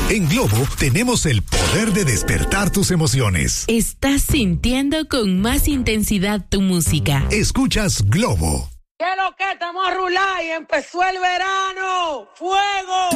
En Globo tenemos el poder de despertar tus emociones. Estás sintiendo con más intensidad tu música. Escuchas Globo. ¿Qué es lo que estamos a rular y empezó el verano? ¡Fuego!